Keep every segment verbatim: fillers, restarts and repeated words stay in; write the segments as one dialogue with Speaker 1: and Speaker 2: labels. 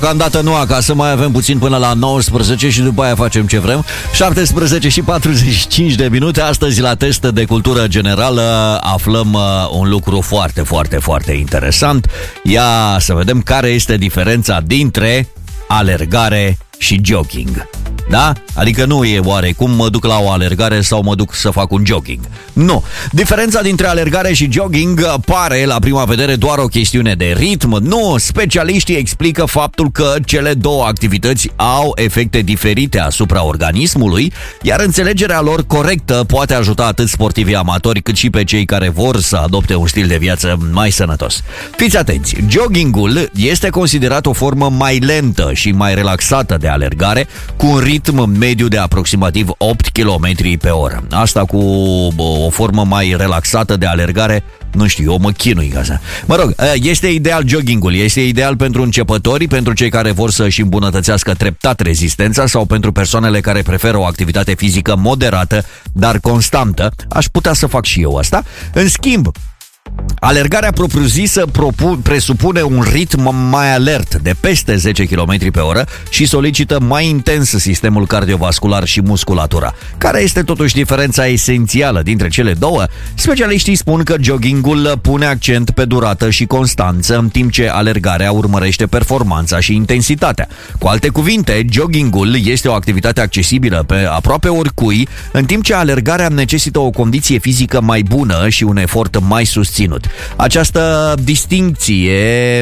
Speaker 1: Deocamdată nu acasă, mai avem puțin până la nouăsprezece și după aia facem ce vrem. șaptesprezece și patruzeci și cinci de minute. Astăzi la test de cultură generală aflăm uh, un lucru foarte, foarte, foarte interesant. Ia să vedem care este diferența dintre alergare și jogging. Da? Adică nu e oarecum mă duc la o alergare sau mă duc să fac un jogging. Nu. Diferența dintre alergare și jogging pare la prima vedere doar o chestiune de ritm. Nu, specialiștii explică faptul că cele două activități au efecte diferite asupra organismului, iar înțelegerea lor corectă poate ajuta atât sportivii amatori cât și pe cei care vor să adopte un stil de viață mai sănătos. Fiți atenți, joggingul este considerat o formă mai lentă și mai relaxată de alergare, cu un ritm mediu de aproximativ opt kilometri pe oră. Asta cu o formă mai relaxată de alergare, nu știu, eu mă chinui ca asta. Mă rog, este ideal joggingul, este ideal pentru începători, pentru cei care vor să-și îmbunătățească treptat rezistența sau pentru persoanele care preferă o activitate fizică moderată, dar constantă. Aș putea să fac și eu asta. În schimb, alergarea propriu-zisă presupune un ritm mai alert de peste zece kilometri pe oră și solicită mai intens sistemul cardiovascular și musculatura. Care este totuși diferența esențială dintre cele două? Specialiștii spun că joggingul pune accent pe durată și constanță, în timp ce alergarea urmărește performanța și intensitatea. Cu alte cuvinte, joggingul este o activitate accesibilă pe aproape oricui, în timp ce alergarea necesită o condiție fizică mai bună și un efort mai susținut. Această distincție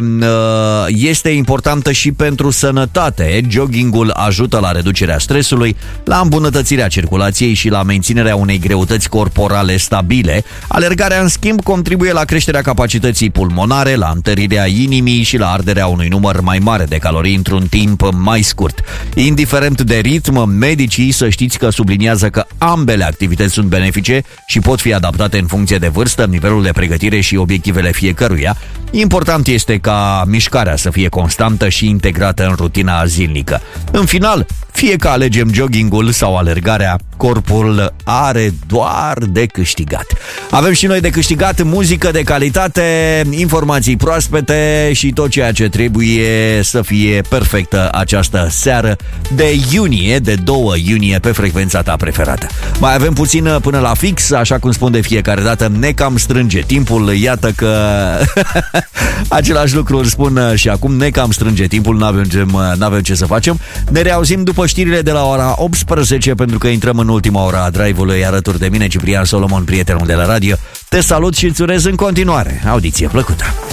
Speaker 1: este importantă și pentru sănătate. Joggingul ajută la reducerea stresului, la îmbunătățirea circulației și la menținerea unei greutăți corporale stabile. Alergarea, în schimb, contribuie la creșterea capacității pulmonare, la întărirea inimii și la arderea unui număr mai mare de calorii într-un timp mai scurt. Indiferent de ritm, medicii, să știți că subliniază că ambele activități sunt benefice și pot fi adaptate în funcție de vârstă, nivelul de pregătire și obiectivele fiecăruia. Important este ca mișcarea să fie constantă și integrată în rutina zilnică. În final, fie că alegem joggingul sau alergarea, corpul are doar de câștigat. Avem și noi de câștigat muzică de calitate, informații proaspete și tot ceea ce trebuie să fie perfectă această seară de iunie, de doi iunie, pe frecvența ta preferată. Mai avem puțin până la fix, așa cum spun de fiecare dată, ne cam strânge timpul. Iată că același lucru îl spun și acum, ne cam strânge timpul, n-avem, n-avem ce să facem. Ne reauzim după știrile de la ora optsprezece, pentru că intrăm în ultima ora a drive-ului alături de mine, Ciprian Solomon, prietenul de la radio. Te salut și îți urez în continuare audiție plăcută.